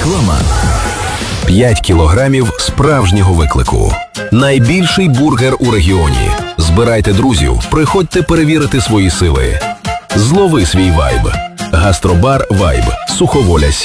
Реклама. 5 кілограмів справжнього виклику. Найбільший бургер у регіоні. Збирайте друзів, приходьте перевірити свої сили. Злови свій вайб. Гастробар «Вайб». Суховоля